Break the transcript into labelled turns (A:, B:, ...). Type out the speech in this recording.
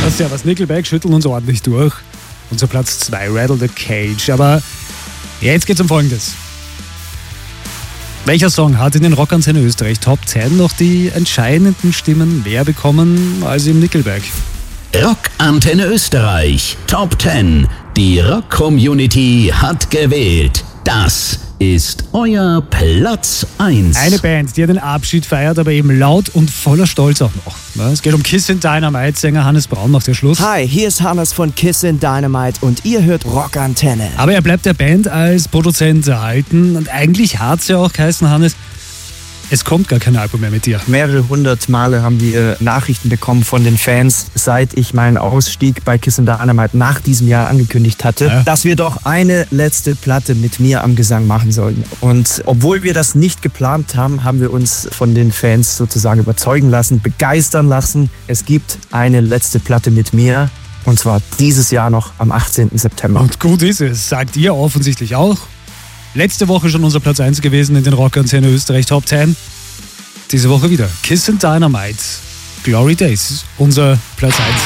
A: Servus Nickelback schütteln uns ordentlich durch. Unser Platz 2, Rattle the Cage. Aber jetzt geht's um Folgendes. Welcher Song hat in den Rockantenne Österreich Top 10 noch die entscheidenden Stimmen mehr bekommen als im Nickelback?
B: Rockantenne Österreich Top 10. Die Rock-Community hat gewählt. Das ist euer Platz 1.
A: Eine Band, die den Abschied feiert, aber eben laut und voller Stolz auch noch. Es geht um Kissin' Dynamite. Sänger Hannes Braun macht den Schluss.
C: Hi, hier ist Hannes von Kissin' Dynamite und ihr hört Rockantenne.
A: Aber er bleibt der Band als Produzent erhalten. Und eigentlich hat es ja auch geheißen, Hannes, es kommt gar kein Album mehr mit dir.
C: Mehrere hundert Male haben wir Nachrichten bekommen von den Fans, seit ich meinen Ausstieg bei Kissin' Dynamite nach diesem Jahr angekündigt hatte, dass wir doch eine letzte Platte mit mir am Gesang machen sollen. Und obwohl wir das nicht geplant haben, haben wir uns von den Fans sozusagen überzeugen lassen, begeistern lassen. Es gibt eine letzte Platte mit mir. Und zwar dieses Jahr noch am 18. September.
A: Und gut ist es, sagt ihr offensichtlich auch. Letzte Woche schon unser Platz 1 gewesen in den Rockantenne Österreich Top 10. Diese Woche wieder Kissin' Dynamite, Glory Days, unser Platz 1.